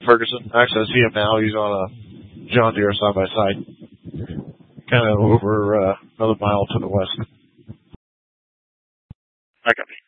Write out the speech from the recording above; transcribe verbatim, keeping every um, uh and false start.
Ferguson. Actually, I see him now. He's on a John Deere side by side, kind of over uh, another mile to the west. I got me.